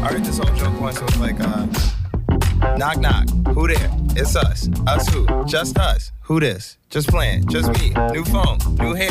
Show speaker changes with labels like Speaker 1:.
Speaker 1: I heard this whole joke once. It was like, knock, knock. Who there? It's us. Us who? Just us. Who this? Just playing. Just me. New phone. New hair.